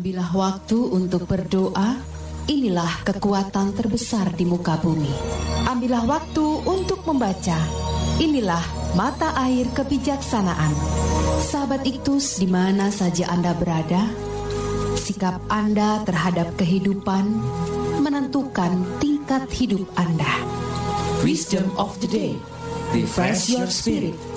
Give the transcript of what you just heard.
Ambillah waktu untuk berdoa, inilah kekuatan terbesar di muka bumi. Ambillah waktu untuk membaca, inilah mata air kebijaksanaan. Sahabat Iktus, di mana saja Anda berada, sikap Anda terhadap kehidupan menentukan tingkat hidup Anda. Wisdom of the day. Refresh your spirit.